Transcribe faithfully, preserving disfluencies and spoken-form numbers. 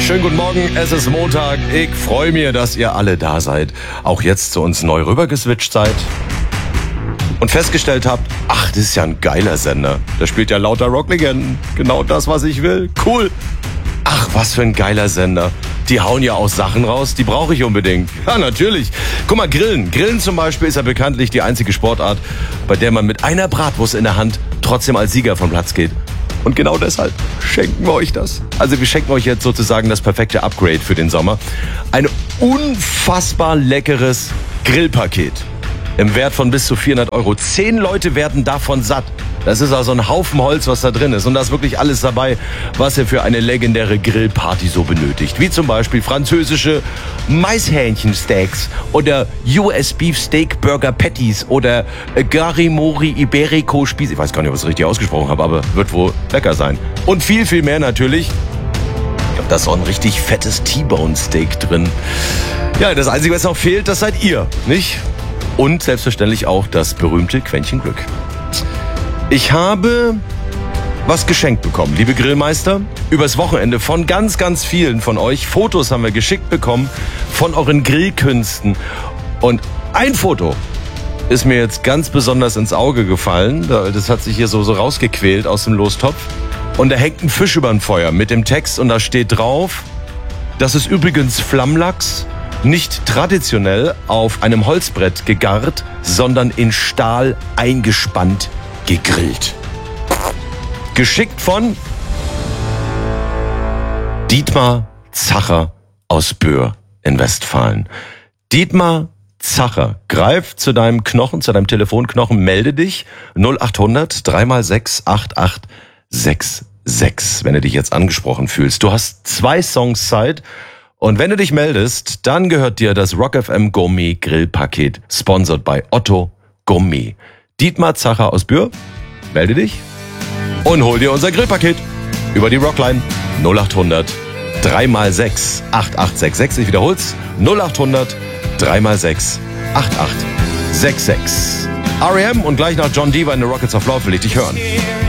Schönen guten Morgen, es ist Montag. Ich freue mich, dass ihr alle da seid. Auch jetzt zu uns neu rübergeswitcht seid. Und festgestellt habt, ach, das ist ja ein geiler Sender. Da spielt ja lauter Rocklegenden. Genau das, was ich will. Cool. Ach, was für ein geiler Sender. Die hauen ja auch Sachen raus, die brauche ich unbedingt. Ja, natürlich. Guck mal, Grillen. Grillen zum Beispiel ist ja bekanntlich die einzige Sportart, bei der man mit einer Bratwurst in der Hand trotzdem als Sieger vom Platz geht. Und genau deshalb schenken wir euch das. Also wir schenken euch jetzt sozusagen das perfekte Upgrade für den Sommer. Ein unfassbar leckeres Grillpaket im Wert von bis zu vierhundert Euro. Zehn Leute werden davon satt. Das ist also ein Haufen Holz, was da drin ist. Und da ist wirklich alles dabei, was ihr für eine legendäre Grillparty so benötigt. Wie zum Beispiel französische Maishähnchensteaks oder U S Beef Steak Burger Patties oder Garimori Iberico Spieß. Ich weiß gar nicht, ob ich es richtig ausgesprochen habe, aber wird wohl lecker sein. Und viel, viel mehr natürlich. Da ist auch ein richtig fettes T-Bone Steak drin. Ja, das Einzige, was noch fehlt, das seid ihr, nicht? Und selbstverständlich auch das berühmte Quäntchen Glück. Ich habe was geschenkt bekommen, liebe Grillmeister, übers Wochenende von ganz, ganz vielen von euch. Fotos haben wir geschickt bekommen von euren Grillkünsten. Und ein Foto ist mir jetzt ganz besonders ins Auge gefallen. Das hat sich hier so, so rausgequält aus dem Lostopf. Und da hängt ein Fisch über dem Feuer mit dem Text und da steht drauf, das ist übrigens Flammlachs, nicht traditionell auf einem Holzbrett gegart, sondern in Stahl eingespannt gegrillt. Geschickt von Dietmar Zacher aus Böhr in Westfalen. Dietmar Zacher, greif zu deinem Knochen, zu deinem Telefonknochen, melde dich null acht hundert drei mal sechs acht acht sechs sechs, wenn du dich jetzt angesprochen fühlst. Du hast zwei Songs Zeit und wenn du dich meldest, dann gehört dir das Rock F M Gourmet Grillpaket, sponsored by Otto Gourmet. Dietmar Zacher aus Böhr, melde dich und hol dir unser Grillpaket über die Rockline null acht hundert drei mal sechs acht acht sechs sechs. Ich wiederhol's, null acht hundert drei mal sechs acht acht sechs sechs. R E M und gleich nach John Deere in The Rockets of Love will ich dich hören.